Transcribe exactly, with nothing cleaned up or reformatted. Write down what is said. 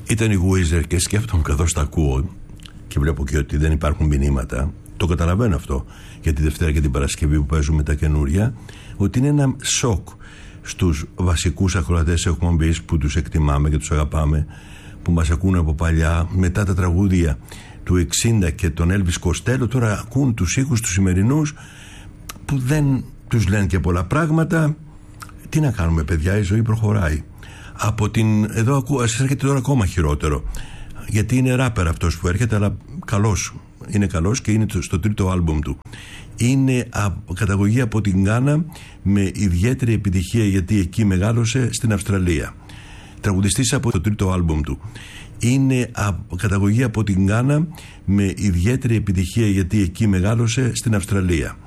Ήταν η Weezer και σκέφτομαι καθώς τα ακούω και βλέπω και ότι δεν υπάρχουν μηνύματα. Το καταλαβαίνω αυτό για τη Δευτέρα και την Παρασκευή που παίζουμε τα καινούρια, ότι είναι ένα σοκ στους βασικούς ακροατές εκπομπής που τους εκτιμάμε και τους αγαπάμε, που μας ακούν από παλιά, μετά τα τραγούδια του εξήντα και τον Elvis Costello, τώρα ακούν τους ήχους τους σημερινούς που δεν τους λένε και πολλά πράγματα. Τι να κάνουμε, παιδιά, η ζωή προχωράει. Από την, εδώ ακούω, σας έρχεται τώρα ακόμα χειρότερο, γιατί είναι ράπερ αυτός που έρχεται, αλλά καλός, είναι καλός και είναι στο τρίτο άλμπουμ του. Είναι από, καταγωγή από την Γκάνα, με ιδιαίτερη επιτυχία γιατί εκεί μεγάλωσε, στην Αυστραλία. Τραγουδιστής από το τρίτο άλμπουμ του. Είναι από, καταγωγή από την Γκάνα, με ιδιαίτερη επιτυχία γιατί εκεί μεγάλωσε, στην Αυστραλία.